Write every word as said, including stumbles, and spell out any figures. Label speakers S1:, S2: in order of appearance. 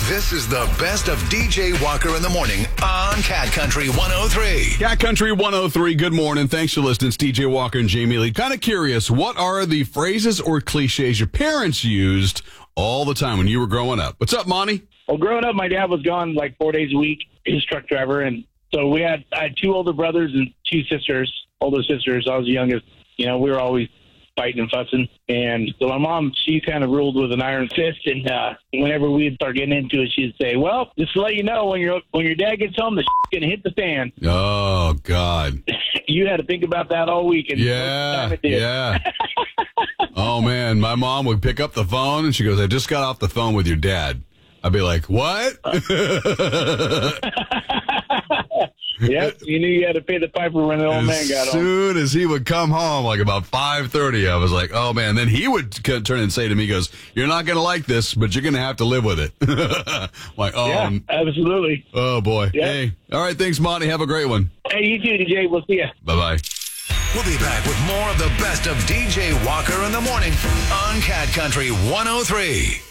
S1: This is the best of D J Walker in the morning on Cat Country one oh three.
S2: Cat Country one oh three, good morning. Thanks for listening. It's D J Walker and Jamie Lee. Kind of curious, what are the phrases or cliches your parents used all the time when you were growing up? What's up, Monty?
S3: Well, growing up, my dad was gone like four days a week. He was a truck driver. And so we had, I had two older brothers and two sisters, older sisters. I was the youngest. You know, we were always fighting and fussing. And so my mom, she kind of ruled with an iron fist. And uh, whenever we'd start getting into it, she'd say, well, just to let you know, when your when your dad gets home, the shit's going to hit the fan.
S2: Oh, God.
S3: You had to think about that all week. And
S2: Yeah, yeah. Oh, man, my mom would pick up the phone, and she goes, I just got off the phone with your dad. I'd be like, what?
S3: Yep, you knew you had to pay the piper when the old man got home.
S2: As soon as he would come home, like about five thirty, I was like, oh, man. Then he would c- turn and say to me, he goes, you're not going to like this, but you're going to have to live with it. Like, oh,
S3: Yeah, absolutely.
S2: oh, boy.
S3: Yeah.
S2: Hey, all right, thanks, Monty. Have a great one.
S3: Hey, you too, D J. We'll see ya.
S2: Bye-bye.
S1: We'll be back with more of the best of D J Walker in the morning on Cat Country one oh three.